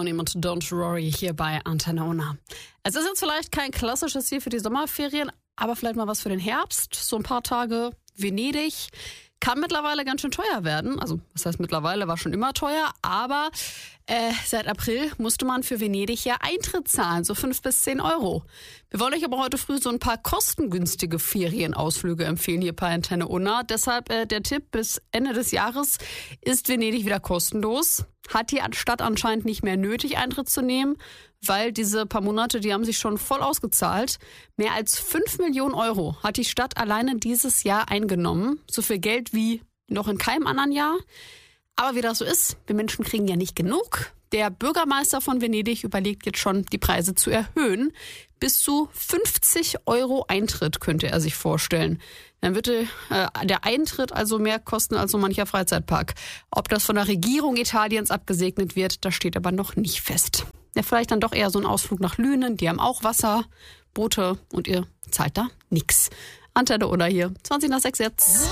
Anonym und Don't Worry hier bei Antenne Unna. Es ist jetzt vielleicht kein klassisches Ziel für die Sommerferien, aber vielleicht mal was für den Herbst. So ein paar Tage Venedig. Kann mittlerweile ganz schön teuer werden. Also, das heißt mittlerweile, war schon immer teuer, aber seit April musste man für Venedig ja Eintritt zahlen, so 5 bis 10 Euro. Wir wollen euch aber heute früh so ein paar kostengünstige Ferienausflüge empfehlen hier bei Antenne Unna. Deshalb der Tipp, bis Ende des Jahres ist Venedig wieder kostenlos. Hat die Stadt anscheinend nicht mehr nötig, Eintritt zu nehmen, weil diese paar Monate, die haben sich schon voll ausgezahlt. Mehr als 5 Millionen Euro hat die Stadt alleine dieses Jahr eingenommen. So viel Geld wie noch in keinem anderen Jahr. Aber wie das so ist, wir Menschen kriegen ja nicht genug. Der Bürgermeister von Venedig überlegt jetzt schon, die Preise zu erhöhen. Bis zu 50 Euro Eintritt könnte er sich vorstellen. Dann würde der Eintritt also mehr kosten als so mancher Freizeitpark. Ob das von der Regierung Italiens abgesegnet wird, das steht aber noch nicht fest. Ja, vielleicht dann doch eher so ein Ausflug nach Lünen. Die haben auch Wasser, Boote und ihr zahlt da nix. Antenne Unna hier, 20 nach 6 jetzt.